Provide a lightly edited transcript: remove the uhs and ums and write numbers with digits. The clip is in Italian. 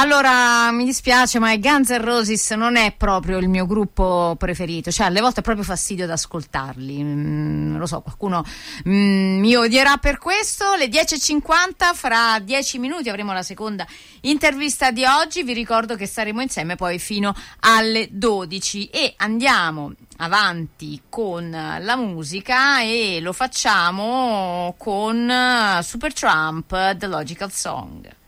Allora, mi dispiace, ma i Guns N' Roses non è proprio il mio gruppo preferito, cioè alle volte è proprio fastidio ad ascoltarli. Lo so, qualcuno mi odierà per questo. Le 10:50, fra 10 minuti avremo la seconda intervista di oggi. Vi ricordo che staremo insieme poi fino alle 12 e andiamo avanti con la musica e lo facciamo con Supertramp, The Logical Song.